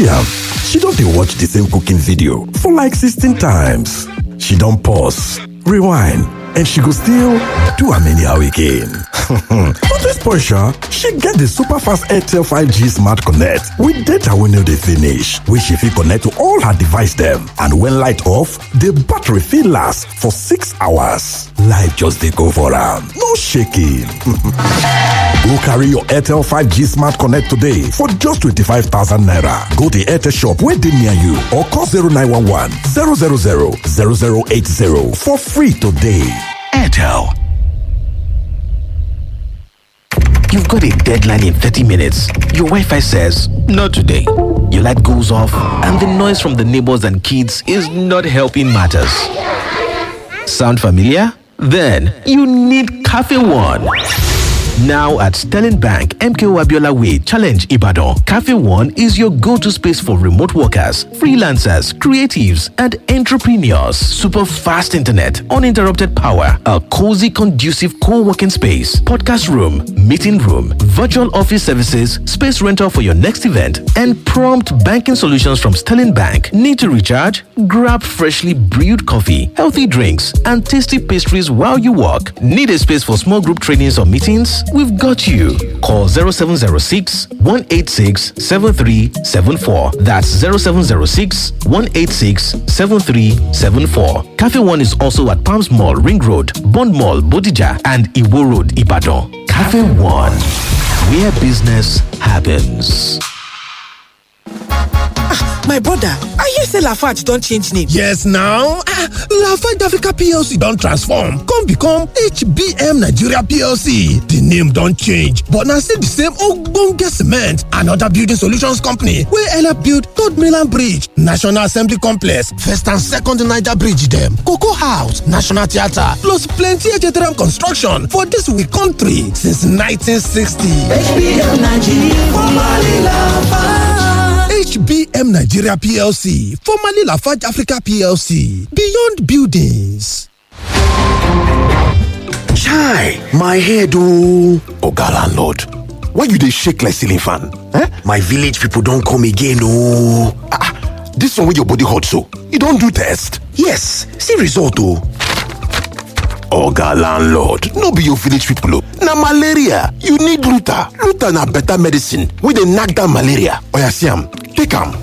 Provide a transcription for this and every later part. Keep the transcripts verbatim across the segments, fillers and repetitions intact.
See am, she don dey watch the same cooking video for like sixteen times. She don pause, rewind, and she go still do am anyhow again. Not this Porsche, she get the super fast Airtel five G Smart Connect with data wey no dey finish, wey she fit connect to all her device dem. And when light off, the battery fit last for six hours. Life just dey go for am, no shaking. Go carry your Airtel five G Smart Connect today for just twenty-five thousand naira. Go to Airtel shop wey dey near you or call zero nine one one, zero zero zero, zero zero eight zero for free today. Airtel. You've got a deadline in thirty minutes. Your Wi-Fi says, not today. Your light goes off and the noise from the neighbors and kids is not helping matters. Sound familiar? Then you need Cafe One. Now at Sterling Bank, M K O Abiola Way, Challenge Ibadan, Cafe One is your go-to space for remote workers, freelancers, creatives, and entrepreneurs. Super fast internet, uninterrupted power, a cozy, conducive co-working space, podcast room, meeting room, virtual office services, space rental for your next event, and prompt banking solutions from Sterling Bank. Need to recharge? Grab freshly brewed coffee, healthy drinks, and tasty pastries while you work. Need a space for small group trainings or meetings? We've got you. Call zero seven zero six, one eight six, seven three seven four. That's zero seven zero six, one eight six, seven three seven four. Cafe One is also at Palms Mall, Ring Road, Bond Mall, Bodija, and Iwo Road, Ibadan. Cafe One, where business happens. My brother, I hear say Lafarge don change name. Yes now, ah, Lafarge Africa P L C don transform come become H B M Nigeria P L C. The name don change but na still the same ogbonge cement and other building solutions company wey help build Third Mainland Bridge, National Assembly Complex, First and Second Niger Bridge dem, Cocoa House, National Theatre plus plenty H T M construction for dis we country since nineteen sixty. H B M Nigeria, formerly Lafarge. H B M Nigeria P L C, formerly Lafarge Africa P L C, Beyond Buildings. Chai, my head oh. Oga landlord, why you dey shake like ceiling fan? Eh? My village people don come again oh. Ah, this one wey your body hot so, you don do test? Yes, see result oh. Oga landlord, no be your village people oh. Na malaria, you need Luta. Luta na better medicine wey dey knack down malaria. Oya see am, take am.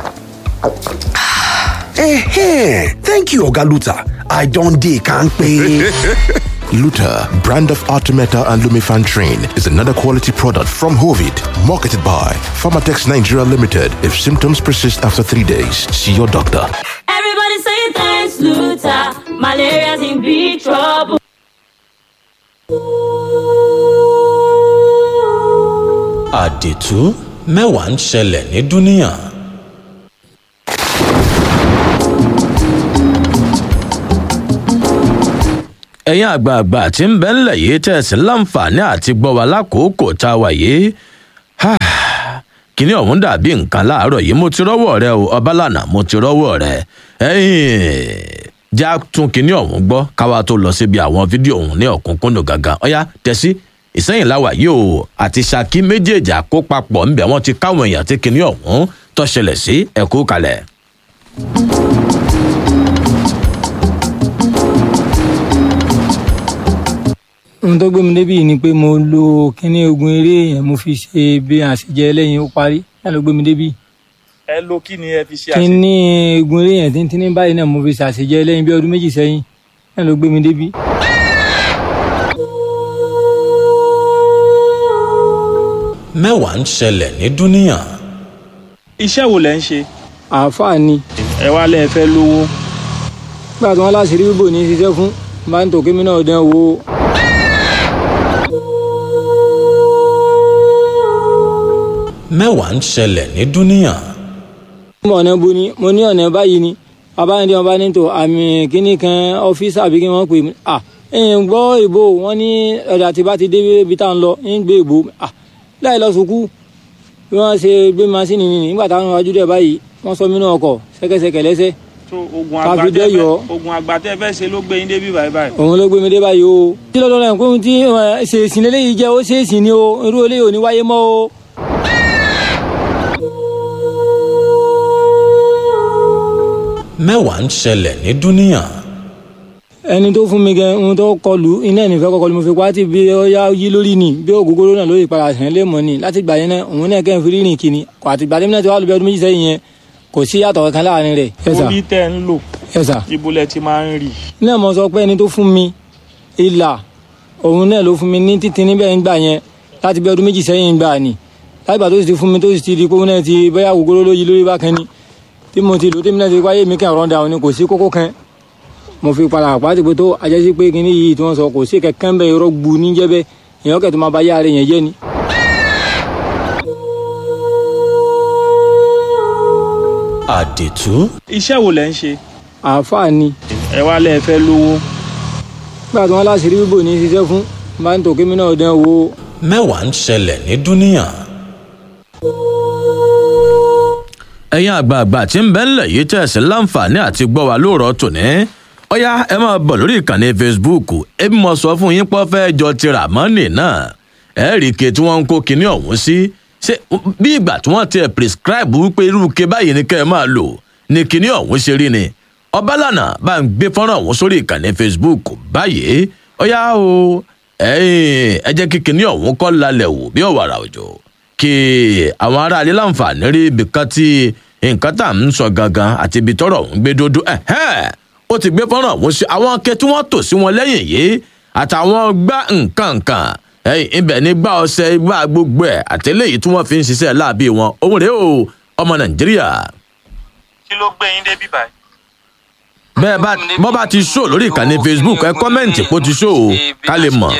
Eh, thank you Oga Luta. I don dey kampe. Luta, brand of Artemeta and Lumefantrine, is another quality product from Hovid, marketed by Pharmatex Nigeria Limited. If symptoms persist after three days, see your doctor. Everybody say thanks, Luta. Malaria's in big trouble. Àdìtú mẹ́wàá ń ṣẹlẹ̀ ní dúníà. ẹ̀yin àgbààgbà tí ń bẹ ńlẹ̀ yìí tẹ̀sí láǹfààní àti gbọ́ wa lákòókò tá a wà yìí. kíní ọ̀hún dàbí nǹkan láàárọ̀ yìí mo ti rọ́wọ́ rẹ o ọbalànà mo ti rọ́wọ́ rẹ. ẹ̀yin já tún kíní ọ̀hún gbọ́ káwa tó lọ síbi àwọn fídíò ọ̀hún ní ọ̀kúnkúndùn gangan. ọ̀yá tẹ̀sí ìsẹ́yìn láwà yìí o àti Ṣakí méjèèjì àkópapọ̀ ńbẹ̀ wọ́n ti káwọn èèyàn tí kíní ọ̀hún tó ṣẹlẹ̀ sí ẹ̀kú kalẹ̀. ohun tó gbé mi débi ni pé mo lo kíní ogun eré yẹn mo fi ṣe bí àṣejẹ lẹ́yìn ó parí náà ló gbé mi débi. ẹ lo kí ni ẹ fi ṣe àṣejẹ. kíní ogun eré yẹn tíntínní báyìí náà mo fi ṣe àṣejẹ lẹ́yìn bí ọdún méjì sẹ́yìn náà ló gbé mi débi. mẹ́wàá ń ṣẹlẹ̀ ní dúníà. iṣẹ́ wo lẹ ń ṣe. àáfàá ni. ẹ wá lẹ fẹ́ lówó. nígbà tí wọ́n láṣìírí bíbò ní ṣiṣẹ́ fún máa ń tò kémi náà dán wò. mẹ́wàá ń ṣẹlẹ̀ ní dúníà. mo ọ̀nà bu ni mo ní ọ̀nà báyìí ni abáyọ̀dé wọn bá ní tò àmì kínní kan ọ́fíìsì àbí kí wọ́n pè mí. à ń gbọ́ ìbò wọn ní ọ̀dà tí bá ti dé ibi tá à ń lọ ń gbé ìbò à láì lọ sùkú bí wọ́n ṣe gbé masínì nìyí nígbà táwọn wájú dẹ̀ báyìí wọ́n sọ mí náà ọkọ̀ ṣẹ́kẹ́ṣẹkẹ̀ lẹ́sẹ̀. tó ogun àgbàtẹ́ fẹ́ ogun àgbàtẹ́ fẹ́ ṣe ló gbé yín débi báyìí báyìí. òun ló gbé mi dé báyìí o. tí lọ́dọ̀ rẹ̀ kó tí ṣèṣìn lélẹ́yìí jẹ́ ó ṣèṣìn ni o irú eléyìí ò ní wáyé mọ́ o. mẹ́wàá ń ṣẹlẹ̀ ní dúníyàn. ẹni tó fún mi gan ohun tó kọlù iná ẹ̀ nífẹ̀ẹ́ kọkọlù mo fi pa á ti bí ọyá yí lórí ni bí ògógóró náà lórí ìpadà sẹ́ń lé mọ́ ni láti gbà yẹn náà òun náà kẹ́ ń fi rírìn kìíní kò àti gbà tẹ́mínà tí wàá lù bí ọdún méjì sẹ́yìn yẹn kò sí yàtọ̀ kankan láàrin rẹ̀. orí tẹ́ ń lò ibo lẹ ti máa ń rí. náà mo sọ pé ẹni tó fún mi ìlà òun náà ló fún mi ní títí níbẹ̀ ń gbà yẹn láti bí ọdún méjì sẹ́yìn gbà ni láti gbà tó sì ti fún mi tó sì ti di pé òun náà ti bóyá ògógóró ló yí lórí bákan ni tí mo ti lò tẹ́mínà ti wáyé mi kẹ́ ọ̀rọ̀ òní kò sí kókó kan mo fi padà pàtó pé tó ajẹ́sí pé kíní yìí tí wọ́n sọ kò sí kẹ̀kẹ́ ń bẹ irọ́ gbu níjẹ́ bẹ́ẹ̀ èèyàn kẹ̀ tó máa bá yá ara yẹn jẹ́ ni. àdètú. iṣẹ́ wo lẹ ń ṣe. àáfàá ni. ẹ wá lẹ fẹ́ lówó. nígbà tí wọ́n láṣìírí bíbò ní ṣiṣẹ́ fún bá ń tò kémi náà dán wò. mẹ́wàá ń ṣẹlẹ̀ ní dúníyàn. ẹ̀yin àgbààgbà tí ń bẹ ńlẹ̀ yìí tẹ̀sí láǹfààní àti gbọ́ wa lóòrọ̀ tòní ọ̀yá ẹ máa bọ̀ lórí ìkànnì facebook ebi mo sọ fún yín pọ́ fẹ́ jọ ti Ràmọ́nì náà ẹ rí ike tí wọ́n ń kó kinní ọ̀hún sí ṣé bí ìgbà tí wọ́n ti ẹ̀ prescribe wípé irú ike báyìí ni kẹ́ ẹ máa lò ní kinní ọ̀hún ṣe rí ni Ọbalànà bá ń gbé fọ́nrán ọ̀hún sórí ìkànnì facebook báyìí ọ̀yá o ẹ jẹ́ kí kinní ọ̀hún kọ́ lálẹ́ wò bí ọ̀wàrà òjò kí àwọn aráalé láǹfààní rí ibìkan tí nǹkan tá à ń sọ gangan àti ibi tọ́rọ̀ ọ̀hún gbé dódó ẹ̀hẹ́n ó ti gbé fọ́nrán ọ̀hún sí àwọn akẹ́ tí wọ́n tò sí wọn lẹ́yìn yìí àtàwọn gbá nǹkan nǹkan ẹ̀yìn ibẹ̀ ní gbá ọṣẹ gbá gbogbo ẹ̀ àtẹlẹ́yìí tí wọ́n fi ń ṣiṣẹ́ láàbí wọn òun rèé o ọmọ Nàìjíríà. kí ló gbé yín débi báyìí. bẹ́ẹ̀ bá bọ́ bá ti ṣó lórí ìkànnì Facebook ẹ kọ́mẹ́ǹtì kó ti ṣó o ká lè mọ̀.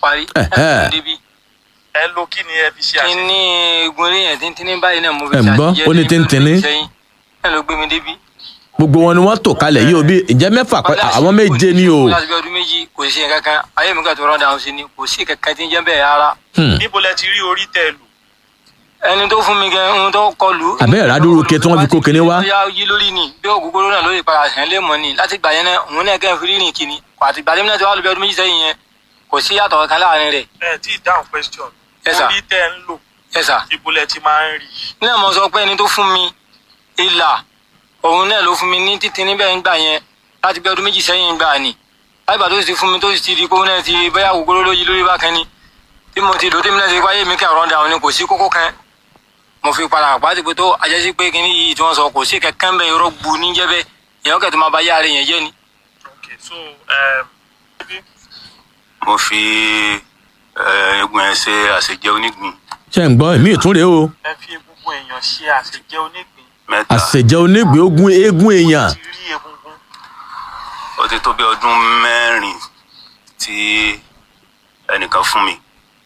ẹ lo kí ni ẹ fi ṣe àṣẹ. kí ni egun orí yẹn tíntínní báyìí náà mo fi ẹ̀ ń gbọ́ ó ní tíntínní. ẹ ló gbé mi débi. gbogbo wọn ni wọn tò kalẹ̀ yìí o bí ǹjẹ́ mẹ́fà àwọn méje ni o. láti bí ọdún méjì kò sí kankan ayé mi kà tó rán dáhùn sí ni kò sí kankan tí ń jẹ́ bẹ́ẹ̀ rárá. níbo lẹ ti rí orí tẹ lù. ẹni tó fún mi gan ohun tó kọlù. àbẹ́ ìrádúró ke tí wọ́n fi kó kinní wá. bóyá yí lórí ni bí ògógóró náà lórí ìpadà sẹ́ń lé mọ́ ni láti gbà yẹn náà òun náà kẹ́ ń fi rírìn kìíní kò àti gbà tẹ́mi náà ti wá lọ bí ọdún méjì sẹ́yìn yẹn kò sí yàtọ̀ kankan láàrin rẹ̀. ẹ tí ì dáhùn question. Yes, sir. orí tẹ ń lò. Yes, sir. ibo lẹ ti máa ń rí. náà mo sọ pé ẹni tó fún mi ìlà òun náà ló fún mi ní títí níbẹ̀ ń gbà yẹn láti bí ọdún méjì sẹ́yìn gbà ni láti gbà tó sì ti fún mi tó sì ti di pé òun náà ti bóyá ògógóró ló yí lórí bákan ni tí mo ti lò tí mi náà ti wáyé mi kí àrọ́ndà òun ni kò sí kókó kan mo fi padà pàtó pé tó ajẹ́sí pé kíní yìí tí wọ́n sọ kò sí kẹ̀kẹ́ ń bẹ irọ́ gbu níjẹ́ bẹ́ẹ̀ èèyàn kẹ̀ tó máa bá yá ara yẹn jẹ́ ni. okay so um, mo fi egun ẹ ṣe àṣejẹ onígbín. ṣé ń gbọ́ èmi ìtúnrẹ́ o. ẹ fi egungun èèyàn ṣe àṣejẹ onígbín. mẹ́ta àṣejẹ onígbín ogun eégún èèyàn. ti rí egungun. ó ti tó bí ọdún mẹ́rin tí ẹnìkan fún mi.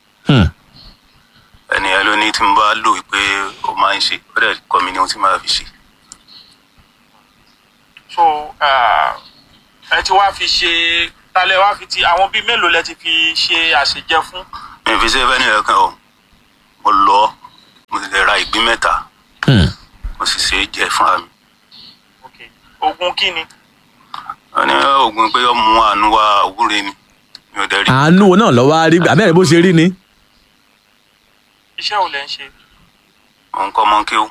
ẹnìyẹn ló ní tí mo bá lò wípé ó máa ń ṣe ó dẹ̀ kọ́ mi ní ohun tí màá fi ṣe. so ẹ ti wá fi ṣe talẹ wá fi ti àwọn bíi mélòó lẹ ti fi ṣe àṣejẹ fún. mi fi ṣe fẹ́ ní ẹ̀kan o mo lọ mo sì lè ra ìgbín mẹ́ta mo sì ṣe é jẹ fúnra mi. oògùn kí ni. wọ́n ní oògùn pé ọmọ àánú wa òwúre ni mi ò dẹ̀ rí. àánú wo náà lọ́wọ́ á rí abẹ́rẹ́ bó ṣe rí ni. iṣẹ́ wo lẹ ń ṣe. mo ń kọ́ mọ́ kí o.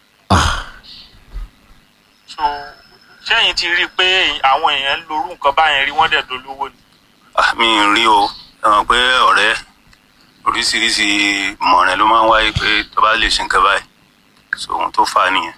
so sẹ́yìn ti rí i pé àwọn èèyàn ń lorú nǹkan báyẹn rí wọ́n dẹ̀ dolówó ni. mi ì rí o ẹ mọ̀ pé ọ̀rẹ́ oríṣiríṣi ìmọ̀ràn ló máa ń wáyé pé tó bá lè ṣe nǹkan báyìí so ohun tó fà á nìyẹn.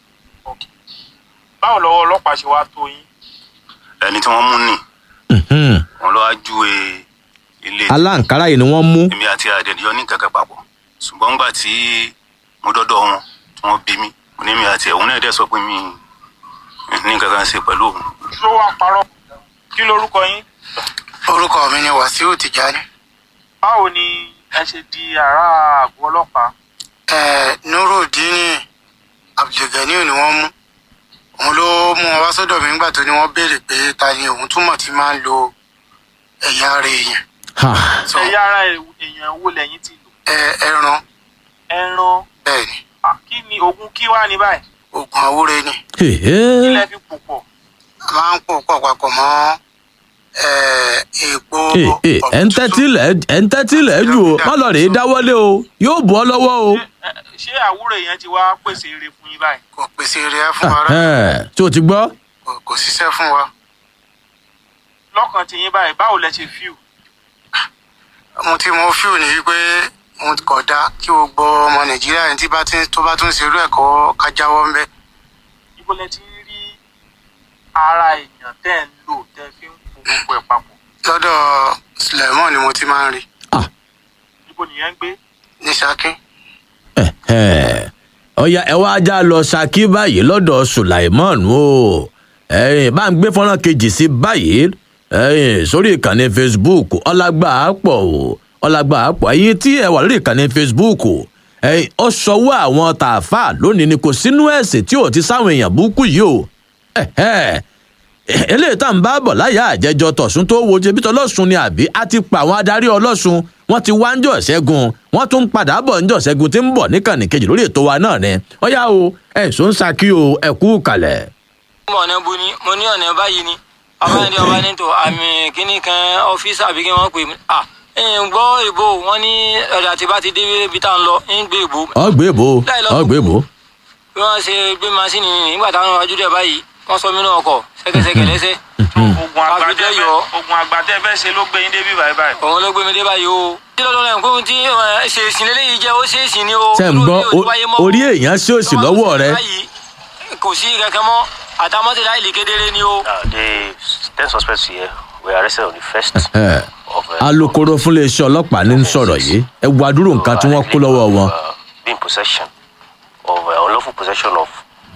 báwo lọ́wọ́ ọlọ́pàá ṣe wá tó yín. ẹni tí wọ́n mú nì wọ́n lọ wá júwe ilé. aláǹkárá yìí ni wọ́n mú. èmi àti àdènìyàn ní kankan papọ̀ ṣùgbọ́n nígbà tí mo dọ́dọ̀ wọn tí wọ́n bí mi mo ní mi àti ẹ̀hún náà dẹ̀ sọ pé mi ní kankan ṣe pẹ̀lú òun. ló wá parọ́ kí lorúkọ yín. orúkọ mi ni Wàsíù Tìjání. báwo ni ẹ ṣe di àrà àgọ́ ọlọ́pàá. ẹ Nurudeen Abdulganiu ni wọ́n mú òun ló mú wọn wá sọ́dọ̀ mi nígbà tó ní wọ́n béèrè pé ta ni òun túmọ̀ tí máa ń lo ẹ̀yà ara èèyàn. ẹ̀yà ara èèyàn wo lẹ́yìn ti lò. ẹ ẹran. ẹran. bẹ́ẹ̀ni. kí ni oògùn kí wá ní báyìí. oògùn àwúre ni. kí lẹ fi pò pọ̀. a máa ń pò pọ̀ papọ̀ mọ́ èèpo. ẹ̀ ń tẹ́tí lẹ̀ jù o má lọ rèé dáwọ́lé o yóò bọ́ ọ lọ́wọ́ o. ṣé àwúrò yẹn ti wá pèsè eré fún yín báyìí. kò pèsè eré fún ara. tí o ti gbọ́ kò ṣiṣẹ́ fún wa. lọ́kàn tí yín báyìí báwo lẹ ṣe fíù. mo ti mọ fíù ní wípé mo kọ̀ dá kí gbogbo ọmọ nàìjíríà ẹni tí bá ti tó bá tún ṣe irú ẹ̀kọ́ ká jáwọ́ ń bẹ́. ibo lẹ ti ń rí ara èèyàn tẹ́ ń lò tẹ́ fi ń kó gbogbo ẹ̀ papọ̀. lọ́dọ̀ Suleiman ni mo ti máa ń rí. ibo nìyẹn ń gbé. ní Ṣakí. ọ̀ya ẹ wá já lọ Ṣakí báyìí lọ́dọ̀ Suleiman o bá ń gbé fọ́nrán kejì sí báyìí sórí ìkànnì Facebook ọlágbà pọ̀ o ọlágbà pọ̀ ẹ̀yin tí ẹ wà lórí ìkànnì Facebook ó ṣọwọ́ àwọn tààfà lónìí ni kò sínú ẹ̀sìn tí ò ti sáwọn èèyàn burúkú yìí o eléyìí tá à ń bá bọ̀ láyà àjẹjọ tọ̀sùn tó wo jẹbi tọlọ́sùn ni àbí a ti pa àwọn adarí ọlọ́sùn wọ́n ti wá ń jọ ṣẹ́gun wọ́n tún ń padà bọ̀ ń jọ ṣẹ́gun tí ń bọ̀ níkànnì kejì lórí ètò wa náà ni ọ̀yá o ẹ̀sùn ń Ṣakí o ẹ̀kú kalẹ̀. mo ọ̀nà bu ni mo ní ọ̀nà báyìí ni abáyọ̀dé ọba ní tò àmì kínní kan ọ́fíìsì àbí kí wọ́n pè mí à ń gbọ́ ìbò wọn ní ọ̀dà tí bá ti dé ibi tá à ń lọ ń gbé ìbò. ọgbẹ́ ìbò ọgbẹ́ ìbò. bí wọ́n ṣe gbé masínì nígbà táwọn wájú dẹ̀ báyìí wọ́n sọ mí náà ọkọ̀ ṣẹ́kẹ́ṣẹkẹ̀ lẹ́sẹ̀. ogun àgbàtẹ́ fẹ́ ṣe ló gbé yín débi báyìí báyìí. òun ló gbé mi dé báyìí o. tí lọ́dọ̀ rẹ̀ ń pé tí ṣe ìsìn lélẹ́yìí jẹ́ ó ṣe é sìn ni o. ṣe ń gbọ́ orí èèyàn ṣe òsì lọ́wọ́ rẹ. kò sí kankan mọ́ àtàmọ́tì láì lè kedere ni o. the ten suspects here were arrested on the first. alukoro fún iléeṣẹ́ ọlọ́pàá ní sọ̀rọ̀ yìí ẹ wá dúró nǹkan tí wọ́n kó lọ́wọ́ wọn. being possession of uh, unlawful possession of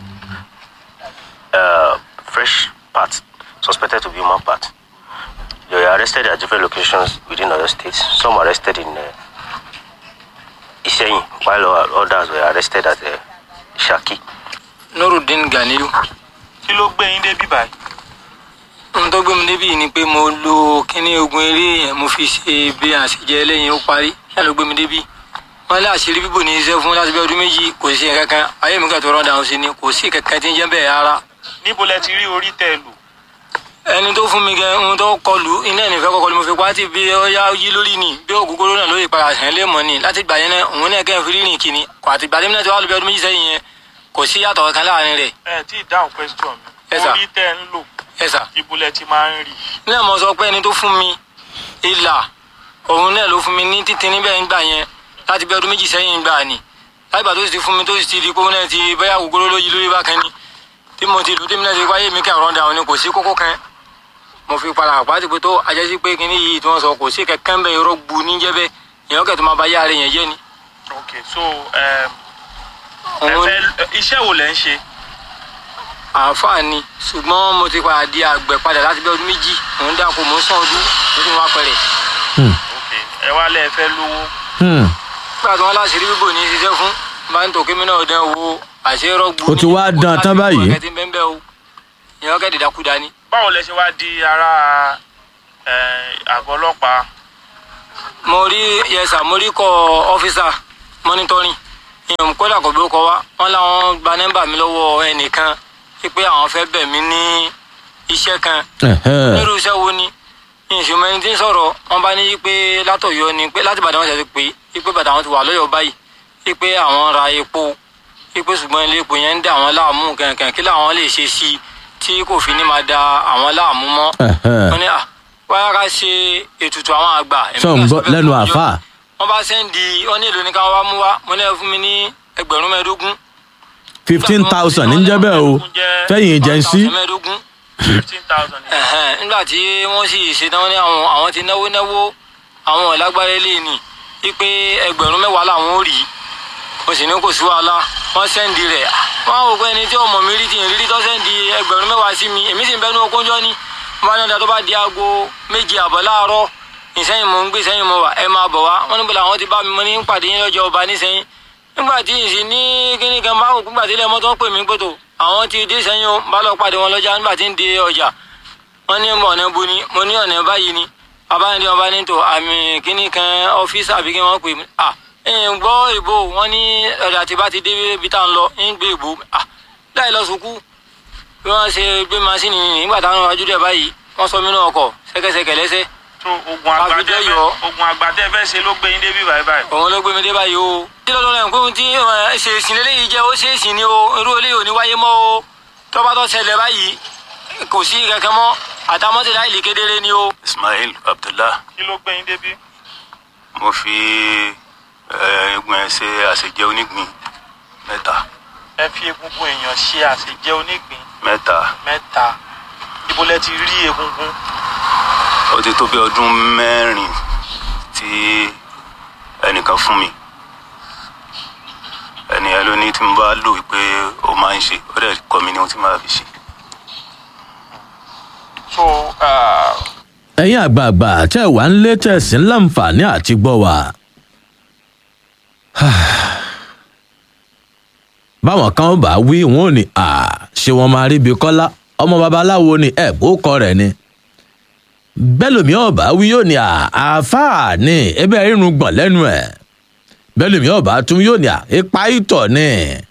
uh, fresh parts suspected to be human parts. They were arrested at different locations within other states. Some arrested in uh, Iseyin, while others were arrested at uh, Ṣakí. Nurudeen Ganiyu. Kí ló gbé yín débi báyìí? Ohun tó gbé mi débi ni pé mo lo kíní ogun eré yẹn mo fi ṣe bí àṣejẹ lẹ́yìn ó parí. Ṣé ló gbé mi débi? Wọ́n lé àṣírí bíbò ní iṣẹ́ fún láti bí ọdún méjì kò sí kankan. Ayé mi kàn tó rán dáhùn sí ni kò sí kankan tí ń jẹ́ bẹ́ẹ̀ rárá. Níbo lẹ ti rí orí tẹ lù? Ẹni tó fún mi gan ohun tó kọlù iná ẹ̀ nífẹ̀ẹ́ kọkọlù mo fi pa á ti bí ọyá yí lórí ni bí ògógóró náà lórí ìpara sẹ́yìn lé mọ́ ni láti gbà yẹn náà òun náà kẹ́ ń fi rírìn kìíní kò àti gbà tẹ́mi náà ti wá lóbi ọdún méjì sẹ́yìn yẹn kò sí yàtọ̀ kan láàrin rẹ̀. ẹ tí ì dáhùn question mi orí tẹ ń lò ibo lẹ ti máa ń rí. náà mo sọ pé ẹni tó fún mi ìlà òun náà ló fún mi ní títí níbẹ̀ ń gbà yẹn láti bí ọdún méjì sẹ́yìn gbà ni láti gbà tó sì ti fún mi tó sì ti di kó náà ti bẹ́yà ògógóró lóyí lórí bákan ni tí mo ti lù tí mi náà ti wáyé mi kẹ́ ọ̀rọ̀ dà òun ni kò sí kókó kan mo fi padà àpáti pé tó ajẹ́sí pé kíní yìí tí wọ́n sọ kò sí kẹ̀kẹ́ ń bẹ irọ́ gbu níjẹ́ bẹ́ẹ̀ èèyàn kẹ̀ tó máa bá yára yẹn jẹ́ ni. ok so iṣẹ́ wo lẹ ń ṣe. àǹfààní ṣùgbọ́n mo ti padà di àgbẹ̀ padà láti bí ọdún méjì mò ń dáko mò ń sàn ọdún mo tún wá pẹ̀rẹ̀. ok ẹ wá lẹ fẹ́ lówó. nígbà tí wọ́n láṣìírí bíbò ní ṣiṣẹ́ fún máa ń tò kémi náà dán wo àṣẹ irọ́ gbu. o ti wá dán tán báyìí. èèyàn kẹ́ dìdakúdà ni. báwo lẹ ṣe wá di ara àgọ́ ọlọ́pàá. mo rí yẹsà mo rí kọ ọ́fíìsà monitoring ìyẹn kódà kò bí ó kọ wá wọn làwọn gba nọ́mbà mi lọ́wọ́ ẹnìkan pé àwọn fẹ́ bẹ̀ mí ní iṣẹ́ kan nírú iṣẹ́ wo ni ìṣùmọ̀ ẹni tí ń sọ̀rọ̀ wọn bá ní pé látọ̀yọ́ ni pé láti Ìbàdàn wọn ṣe ti pé pé bàtà wọn ti wà lọ́yọ̀ báyìí pé àwọn ra epo pé ṣùgbọ́n ilé epo yẹn ń dà àwọn láàmú kankan kí làwọn lè ṣe sí i tí kò fi ní máa da àwọn láàmú mọ́. wọ́n ní wáyà ká ṣe ètùtù àwọn àgbà. sọ ń gbọ́ lẹ́nu àfà. wọ́n bá sẹ́ndì wọ́n ní èlò ní káwọn wá mú wá mo ní ẹ fún mi ní ẹgbẹ̀rún mẹ́ẹ̀ẹ́dógún. fifteen thousand ní jẹ́ bẹ́ẹ̀ o fẹ́yìn jẹ́nsí. fifteen thousand. nígbà tí wọ́n sì ṣetán wọ́n ní àwọn ti náwó náwó àwọn ọ̀lágbára ilé ni wípé ẹgbẹ̀rún mẹ́wàá làwọn ò rí mo sì ní kò sí wàhálà wọ́n sẹ́ndì rẹ̀ wọ́n á wò pé ẹni tí ọmọ mi rí ti yẹn rírí tó sẹ́ndì ẹgbẹ̀rún mẹ́wàá sí mi èmi sì ń bẹnu okóńjọ́ ni wọ́n bá ní ọ̀dà tó bá di aago méjì àbọ̀ láàárọ̀ ìsẹ́yìn mò ń gbé sẹ́yìn mo wà ẹ máa bọ̀ wá wọ́n níbo làwọn ti bá mi mo ní pàdé yín lọ́jọ́ ọba nísẹ́yìn nígbà tí ìsìn ní kíní kan bá òkú gbàdé lẹ́mọ́ tó ń pè mí pẹ̀tò àwọn ti dé sẹ́yìn o bá lọ pàdé wọn lọ́jà nígbà tí ń de ọjà wọ́n ní ọ̀nà bu ni mo ní ọ̀nà báyìí ni abáyọ̀dé ọba ní tò àmì kíní kan ọ́fíìsì àbí kí wọ́n pè mí à ń gbọ́ ìbò wọn ní ọ̀dà tí bá ti dé ibi tá à ń lọ ń gbé ìbò láì lọ sùkú bí wọ́n ṣe gbé masínì nígbà táwọn wájú dẹ̀ báyìí wọ́n sọ mí náà ọkọ̀ ṣẹ́kẹ́ṣẹkẹ̀ lẹ́sẹ̀. so ogun àgbàtẹ́ fẹ́ ṣe ló gbé yín débi báyìí báyìí. òun ló gbé mi dé báyìí o. tí lọ́dọ̀ rẹ̀ ń pé ohun tí ṣe ìsìn lélẹ́yìí jẹ́ ó ṣe ìsìn ni o irú eléyìí ò ní wáyé mọ́ o tọ́ba tó ṣẹlẹ̀ báyìí kò sí kankan mọ́ àtàmọ́tò láìlè kedere ni o. Ismail Abdullah. kí ló gbé yín débi. mo fi eegun ẹ ṣe àṣejẹ onígbín mẹ́ta. ẹ fi egungun èèyàn ṣe àṣejẹ onígbín. mẹ́ta. mẹ́ta. ibo lẹ ti rí egungun. ó ti tó bí ọdún mẹ́rin tí ẹnìkan fún mi ẹni ẹ ló ní tí mo bá lò pé ó máa ń ṣe ó dẹ̀ kọ́ mi ní ohun tí màá fi ṣe. so ẹ̀yin àgbààgbà tẹ́ wà ń lé tẹ̀sí láǹfààní àti gbọ́ wa. báwọn kan bá wí wọn ò ní à ṣé wọn máa rí ibi kọ́lá ọmọ babaláwo ni ẹ̀ bó kọ rẹ̀ ni. bẹ́lòmí ọ̀bá wí yóò ní àáfàá ní ẹbẹ̀ rírun gbọ̀n lẹ́nu ẹ̀. bẹ́lòmí ọ̀bá tún yóò ní ipa ìtọ̀ ni.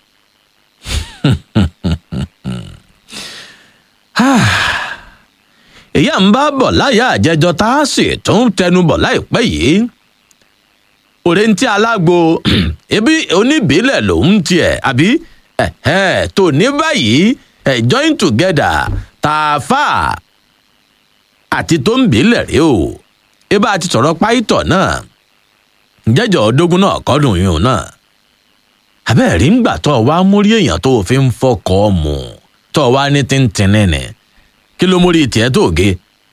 èyí à ń bá bọ̀ láyà àjẹjọ tá a sì tún tẹnu bọ̀ láìpẹ́ yìí. òrèǹtí alágbo ebi oníbílẹ̀ lòún tiẹ̀ àbí tó ní báyìí join together tààfà àti tó ń bílẹ̀ rí o. ibà ti sọ̀rọ̀ páìtọ̀ náà jẹ́jọ́ ọdógún náà kọ́dùn yìí náà. abẹ́ẹ̀rí ń gbà tó wá mórí èèyàn tó fi ń fọkọ̀ mu tó wá ní tíntìnnì ni kí ló mórí tiẹ̀ tó gé.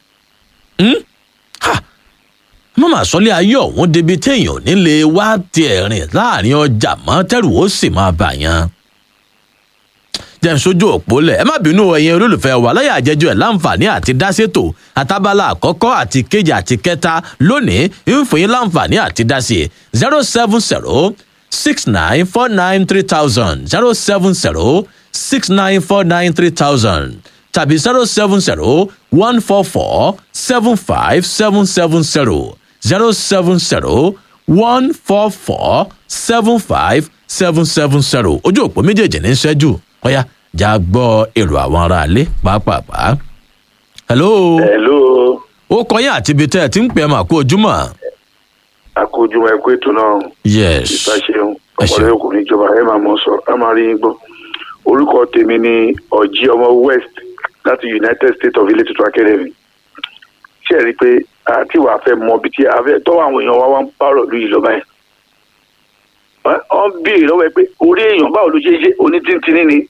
mọ́mà sọ́lé ayé ọ̀hún débi téèyàn nílé wá tiẹ̀ rìn láàrin ọjà mọ́ tẹ́rù ó sì máa bàyàn. jẹ́ sójú òpó lẹ̀ ẹ má bínú ẹ̀yin olólùfẹ́ wa láyà àjẹjọ́ ẹ̀ láǹfààní àti dáṣètò àtàbálà àkọ́kọ́ àti kejì àti kẹta lónìí ń fún yín láǹfààní àti dáṣe zero seven zero six nine four nine three thousand zero seven zero six nine four nine three thousand tàbí zero seven zero one four four seven five seven seven zero zero seven zero one four four seven five seven seven zero ojú òpó méjèèjì ní ṣẹ́jú ọ̀yá já gbọ́ èrò àwọn aráalé pàápàá. hello. hello. ó kọyìn àti ibi tẹ́ ẹ ti ń pè é mà kú ojúmọ́. àkójúmọ́ ẹ̀kú ètò náà. yes. ìbáṣeun ọ̀pọ̀lọpọ̀ ọkùnrin ìjọba ẹ̀ máa mọ̀ sọ ẹ̀ máa rí yín gbọ́. orúkọ tèmi ni ọ̀jí ọmọ west láti united states of ilé tuntun academy. ṣé ẹ rí i pé àti wàá fẹ́ mọ ibi tí a fẹ́ tọ́wọ́ àwọn èèyàn wá wá ń pààrọ̀ lóyún ìjọba yẹn. wọ́n béèrè lọ́wọ́ ẹ pé orí èèyàn báwo ló ṣe ṣe oní tíntìní ni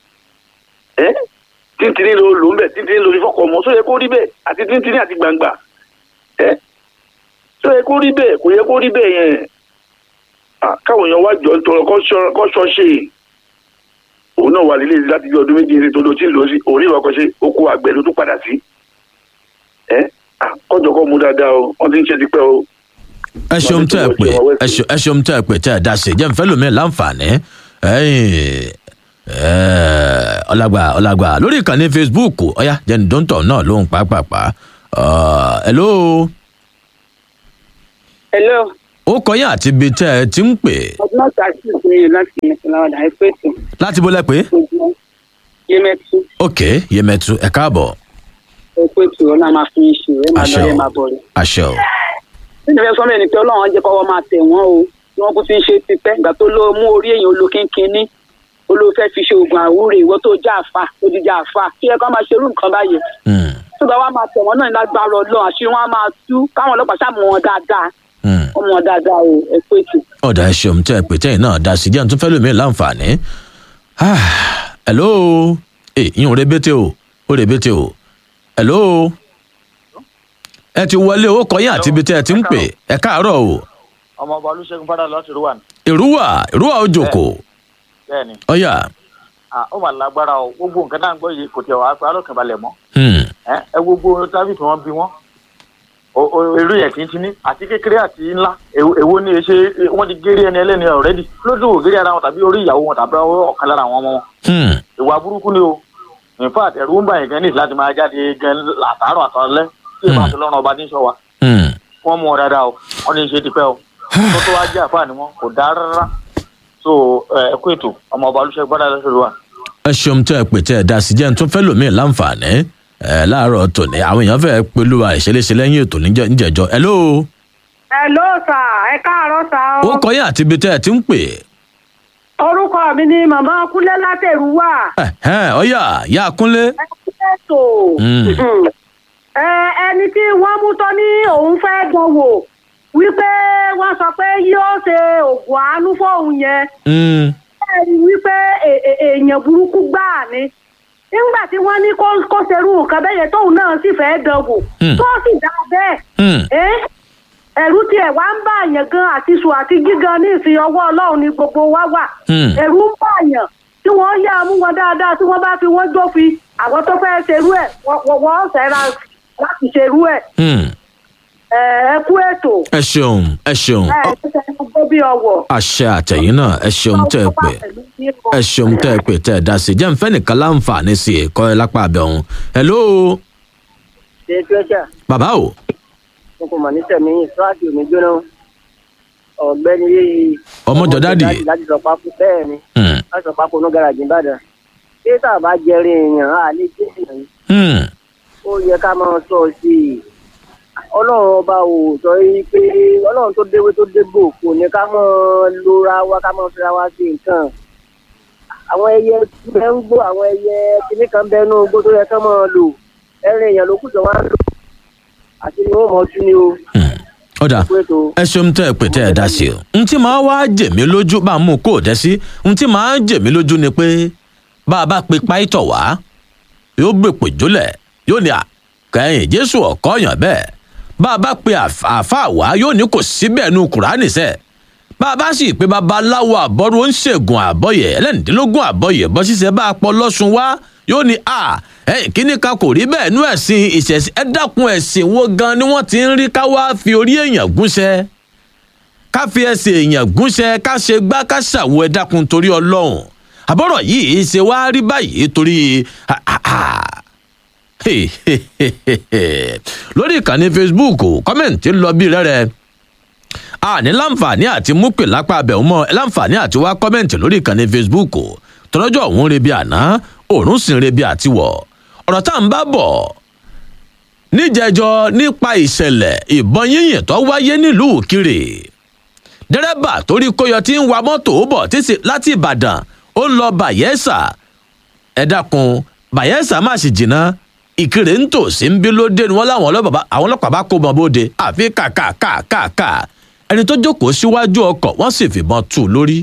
tíntìní ló lò ń bẹ̀ tíntìní lórí fọkọ̀ ọmọ sóyẹ kó rí bẹ́ẹ̀ àti tíntìní àti gbangba sóyẹ kó rí bẹ́ẹ̀ kò yẹ kó rí bẹ́ẹ̀ yẹn káwọn èèyàn wá jọ tọrọ kọ́ ṣọ́ṣe òun náà wà nílé láti bí ọdún méjì tó ló ti lò sí orí ìwà kan ṣe oko àgbẹ̀ ló tún padà sí kọjọ kọ́ mú dáadáa o wọ́n ti ń ṣe ti pẹ́ o. ẹ ṣeun tẹ́ ẹ pé ẹ ṣeun tẹ́ ẹ pé tẹ́ ẹ dá sí jẹ́ nfẹ́ lómi láǹfààní ọlágbà ọlágbà lórí ìkànnì facebook ọ̀yá jẹ́ni dóńtọ̀ náà lóhùn pàápàá. hello. hello. ó kọyìn àti ibi tẹ́ ẹ ti ń pè. ọdún náà ta sí ìpínlẹ̀ láti mẹsàn-án ẹ pé tó. láti bó lẹ pé. yẹmẹtu. ok yẹmẹtu ẹ káàbọ̀. ẹ pé tó ọ náà máa fi ń ṣe ẹ máa lọ ẹ máa bọ̀ rẹ. àṣẹ o. nínú ìfẹ́ sọ́mọ́ ẹni pé ọlọ́run jẹ́ kọ́wọ́ máa tẹ̀ wọ́n o wọ́n kú ti ń ṣe tipẹ́ ìgbà tó ló mú orí èèyàn olókínkínní olófẹ́ fi ṣe oògùn àwúrè ìwọ tó já àfà tó di já àfà kí ẹ kọ́ máa ṣerú nǹkan báyìí. tó bá wá máa tẹ̀ wọ́n náà ní lágbára ọlọ́run àṣírí wọn á máa tú káwọn ọlọ́pàá ṣàmù wọn dáadáa wọ́n mú wọn dáadáa o ẹ pé tù. ọ̀dà ẹ ṣeun tẹ́ ẹ pè tẹ́yìn náà dá sí jẹ́ nítorí fẹ́ẹ́ lómi láǹfààní. hello ìyún rebete o ó rebete o hello ẹ ti wọlé owó kọyìn àti ibi tẹ́ ẹ ti ń pè ẹ káàárọ̀ o. ọmọ ọba olùṣègùn fada láti rúwà. ìrúwà ìrúwà ó jòkó. bẹ́ẹ̀ni. ọyà. ó mà lágbára o gbogbo nǹkan náà ń gbọ́ yìí kò tẹ̀ wá pé alókànbalẹ̀ mọ́. ẹ gbogbo tábìlì tí wọ́n bí wọ́n eré yẹn kíntínní àti kékeré àti ńlá èwo ni ṣe wọ́n ti géré ẹni ẹlẹ́ni ọ̀rẹ́dì lójú wò géré ara wọn tàbí orí ìyàwó wọn tàbí ọ̀kan lára àwọn ọmọ wọn. ìwà burúkú ni o in fact ẹ̀rù ń bà yín gan ní láti máa jáde gan látàárọ̀ àtọ́lẹ́ tí ìbá ti lọ́rùn ọba ní sọ wa. wọ́n mú ọ dáadáa o wọ́n ní ṣe ti pẹ́ o tó tó wá jẹ́ àfáà ni wọ́n kò dá rárá so ẹ kú ètò ọmọ ọba olùṣègùn gbọ́dọ̀ lọ́sọ̀rọ̀ wa. ẹ ṣeun tẹ́ ẹ pè tẹ́ ẹ dá sí jẹ́ tó fẹ́ lòmíì láǹfààní ẹ láàárọ̀ tòní àwọn èèyàn fẹ́ẹ́ pẹ̀lú àìṣeléṣe lẹ́yìn ètò níjẹ̀jọ́ hello. hello sà ẹ káàárọ̀ sà o. ó kọyìn àti ibi tẹ́ ẹ ti ń pè. orúkọ mi ni màmá kúnlé látẹ̀rù wà. ọyà yá kúnlé. ẹ kúnlé ètò ẹni tí wọ́n mú tọ́ ní òun fẹ́ dánwò wípé wọ́n sọ pé yóò ṣe oògùn àánú fóun yẹn wípé èèyàn burúkú gbáà ni nígbà tí wọ́n ní kó ṣerú nǹkan bẹ́yẹn tóun náà sì fẹ́ dánwò tó sì dá bẹ́ẹ̀ ẹ̀rù tiẹ̀ wá ń bá àyàn gan àti sùn àti gígan ní ìsìn ọwọ́ ọlọ́run ni gbogbo wa wà ẹ̀rù ń bá àyàn tí wọ́n yá mú wọn dáadáa tí wọ́n bá fi wọ́n jófin àwọn tó fẹ́ ṣerú ẹ̀ wọ́n ṣẹ́ra láti ṣerú ẹ̀ ẹ kú ètò. ẹ ṣeun ẹ ṣeun. ẹ ṣe gbogbo bí ọwọ́. àṣẹ àtẹ̀yìn náà ẹ ṣeun tẹ́ ẹ pè ẹ ṣeun tẹ́ ẹ pè tẹ́ ẹ dá sí jẹ́ nfẹ́ nìkan láǹfààní sí ẹ̀kọ́ ẹ lápá abẹ́ ọ̀hún. hello. ṣe tíọ́ṣà. bàbá o. mo kò mọ̀ ní tẹ̀mí ìsúráàdì òní jóná ọ̀gbẹ́ni yéyí. ọmọjọ dáàdì. láti sọ pákó bẹ́ẹ̀ ni láti sọ pákó ní gàràjì ìbàdàn. ṣé tá a bá jẹrin èèyàn á lè jẹ́ èèyàn. ó yẹ ká máa sọ sí i ọlọ́run ọba ò sọ yìí pé ọlọ́run tó déwé tó dégbò kò ní ká mọ́ lóra wa ká mọ́ fira wa sí nǹkan àwọn ẹyẹ bẹ ń gbó àwọn ẹyẹ kíní kan bẹnu gbó tó yẹ ká mọ́ lò ẹrin èèyàn ló kù tó wá ń lò àti ni wọ́n mọ̀ ọ́ tún ni o. ọ̀dà ẹ ṣeun tẹ́ ẹ pè tẹ́ ẹ dá sí o n tí màá wá jèmí lójú bá a mú kó o dẹ́ sí n tí màá jèmí lójú ni pé bá a bá pe páìtọ̀ wá yóò gbèpò jólẹ̀ yóò ní à kẹ́yìn jésù ọ̀kọ́yàn bẹ́ẹ̀ bá a bá pe àáfàá wá yóò ní kò síbẹ̀ nu kùránì sẹ́ bá a bá sì pé babaláwo àbọ̀rú ó ń ṣègùn àbọ̀yẹ̀ ẹlẹ́nìdínlógún àbọ̀yẹ̀ bọ́ ṣíṣe bá a pọ̀ lọ́sùn wá yóò ní à ẹ̀yìn kíní kan kò rí bẹ́ẹ̀ nú ẹ̀sìn ìṣẹ̀sìn ẹ dákun ẹ̀sìn wo gan ni wọ́n ti ń rí ká wá fi orí èèyàn gúnṣẹ́ ká fi ẹsẹ̀ èèyàn gúnṣẹ́ ká ṣe gbá ká ṣàwo ẹ dákun torí ọlọ́run àbọ̀rọ̀ yìí ṣe wá rí báyìí torí lórí ìkànnì facebook kọ́mẹ̀ntì ń lọ bí rẹ́rẹ́ a ní láǹfààní àti múpè lápá abẹ́hùn mọ́ láǹfààní àti wá kọ́mẹ̀ntì lórí ìkànnì facebook tọ́lọ́jọ́ òun rebi àná òórùn sì ń rebi àtiwọ̀ ọ̀rọ̀ tá à ń bá bọ̀ níjẹjọ nípa ìṣẹ̀lẹ̀ ìbọn yíyìn tó wáyé nílùú kiri dẹ́rẹ́bà torí kóyọ tí ń wa mọ́tò bọ̀ títí láti ìbàdàn ó ń lọ Bayelsa ẹ dákun Bayelsa má sì jìnnà ìkirè ń tò sí ń bí ló dé ni wọn láwọn ọlọ́pàá bá kó bọ́n bóde àfi kàkàkàkà ẹni tó jókòó síwájú ọkọ̀ wọ́n sì fìbọn tù lórí.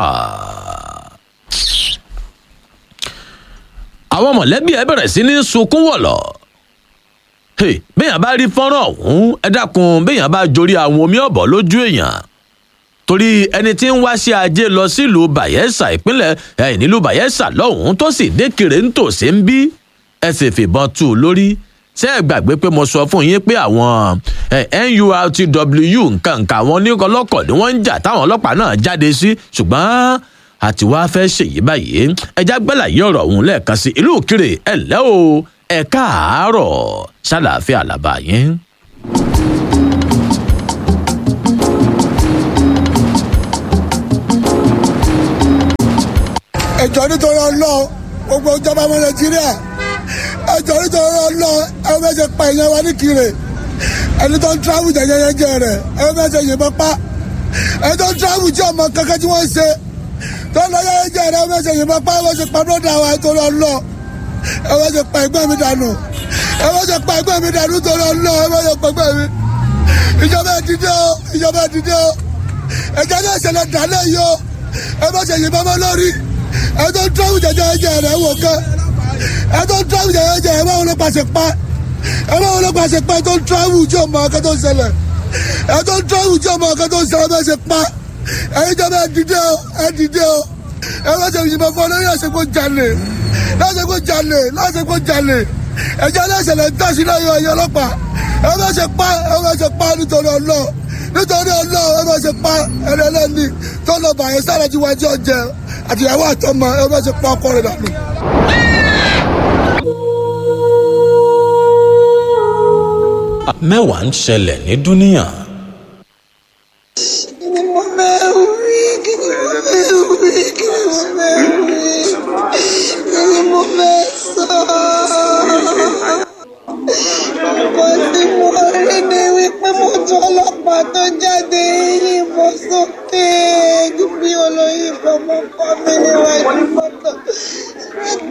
àwọn mọ̀lẹ́bí ẹ bẹ̀rẹ̀ sí ní sunkún wọ̀lọ̀ béèyàn bá rí fọ́nrán ọ̀hún ẹ dákun béèyàn bá jorí àwọn omi ọ̀bọ̀ lójú èèyàn torí ẹni tí ń wá sí ajé lọ sílùú Bayelsa ìpínlẹ̀ ẹ̀ nílùú Bayelsa lọ́hùn-ún tó sì dé kiri ń tò sí ń bí ẹ sì fìbọn tù ú lórí ṣé ẹ gbàgbé pé mo sọ fún yín pé àwọn N U R T W nǹkan nǹkan àwọn oníkọlọ́kọ̀ ni wọ́n ń jà táwọn ọlọ́pàá náà jáde sí ṣùgbọ́n àti wá fẹ́ ṣèyí báyìí ẹjá gbẹ́láyé ọ̀rọ̀ ọ̀hún lẹ́ẹ̀kan sí ìlú Ìkirè ẹ̀ ǹlẹ́ o ẹ káàárọ̀ ṣàlàáfíà làbà yín. ẹjọ́ nítorí Ọlọ́run gbogbo ìjọba ọmọ Nàìjíríà ẹjọ́ nítorí Ọlọ́run ẹ bẹ ṣe pa èèyàn wa ní Ìkirè ẹni tó ń travel jẹjẹrẹjẹ rẹ ẹ bẹ ṣe yìnbọn pa ẹni tó ń travel jẹ ọmọ kankan tí wọ́n ṣe tó ń lọ jẹjẹrẹjẹ rẹ ẹ bẹ ṣe yìnbọn pa ẹ bẹ ṣe pa bọ́dà wa nítorí Ọlọ́run ẹ bẹ ṣe pa ẹgbẹ́ mi dànù ẹ bẹ ṣe pa ẹgbẹ́ mi dànù nítorí Ọlọ́run ẹ bẹ ṣe pa ẹgbẹ́ mi ìjọba ẹ dìde o ìjọba ẹ dìde o ẹjọ́ náà ṣẹlẹ̀ dálẹ̀ yìí o ẹ bẹ ṣe yìnbọn mọ́ lórí ẹ tó ń travel jẹjẹrẹjẹ rẹ wò kán ẹ tó ń travel jẹjẹrẹjẹ ẹ báwo ló pàṣẹ pa ẹ báwo ló pàṣẹ pa ẹ tó ń travel jẹ́ ọmọ akẹ́ tó ń ṣẹlẹ̀ ẹ tó ń travel jẹ́ ọmọ akẹ́ tó ń ṣẹlẹ̀ bẹ́ẹ̀ ṣe pa ẹ̀yin jọba ẹ dìde o ẹ dìde o ẹ bá ṣe yìnbọn fún ọ lórí àṣepọ̀ jalè láṣepọ̀ jalè láṣepọ̀ jalè ẹ̀jẹ̀ aláṣẹlẹ̀ ń tàṣí lẹ́yìn ọ̀yọ́ ọlọ́pàá ẹ bá ṣe pa ẹ bá ṣe pa nítorí ọlọ́ nítorí ọlọ́ ẹ bá ṣe pa ẹ̀rẹ́lẹ́ni tó lọ bàyẹ̀ sára ti wájú ọjẹ́ àtìyàwó àtọmọ ẹ bá ṣe pa ọkọ rẹ̀ dànù. mẹ́wàá ń ṣẹlẹ̀ ní dúníyàn. kí ni mo bẹ̀rù rí kí ni mo bẹ̀rù rí kí ni mo bẹ̀rù rí kí ni mo bẹ̀ sọ. wọ́n ti mú orílẹ̀ wípé mo tún ọlọ́pàá tó jáde yìnbọn sókè bí olóyìnbọn mọ́ kọ́ mi níwájú